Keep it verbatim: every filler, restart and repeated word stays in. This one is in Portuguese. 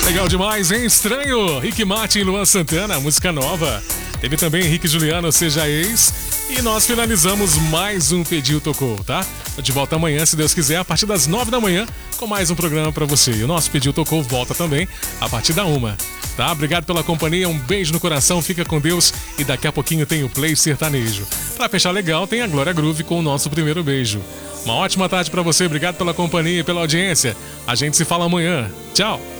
Legal demais, hein? Estranho. Rick Martin e Luan Santana, música nova. Teve também Henrique e Juliano, Seja Ex. E nós finalizamos mais um Pediu Tocou, tá? Tô de volta amanhã, se Deus quiser, a partir das nove da manhã, com mais um programa pra você. E o nosso Pediu Tocou volta também a partir da uma, tá? Obrigado pela companhia, um beijo no coração, fica com Deus. E daqui a pouquinho tem o Play Sertanejo. Pra fechar legal, tem a Glória Groove com o nosso primeiro beijo. Uma ótima tarde pra você, obrigado pela companhia e pela audiência. A gente se fala amanhã. Tchau!